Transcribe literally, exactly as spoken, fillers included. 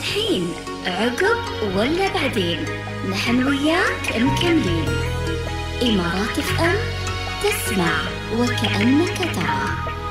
الحين عقب ولا بعدين؟ نحن وياك مكملين. إمارات اف ام، تسمع وكأنك ترى.